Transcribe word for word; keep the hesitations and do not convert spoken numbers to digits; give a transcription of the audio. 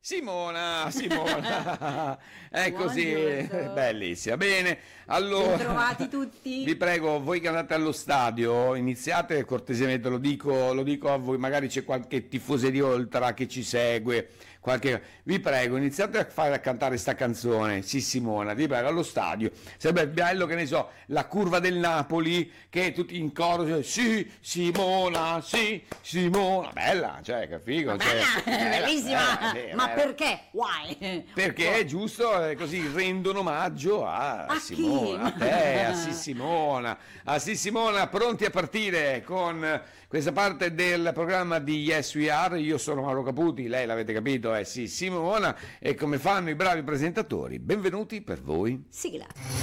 Simona, Simona, è così, Buongiorno. bellissima. Bene, allora, Bentrovati tutti. vi prego, voi che andate allo stadio, iniziate cortesemente, lo dico, lo dico a voi, magari c'è qualche tifoseria oltre che ci segue, qualche, vi prego, iniziate a fare a cantare sta canzone, sì Simona, vi prego, allo stadio, sarebbe bello, che ne so, la curva del Napoli, che tutti in coro, cioè, sì, Simona, sì, Simona, bella, cioè, che figo, cioè, Bella, bellissima. bella, sì, Ma bella. perché? Why? Perché è giusto, eh, così rendono omaggio a, A Simona, chi? a te, a sì Simona, a sì Simona, pronti a partire con questa parte del programma di Yes We Are. Io sono Mauro Caputi, lei l'avete capito, è sì Simona, e come fanno i bravi presentatori, benvenuti per voi. Sigla.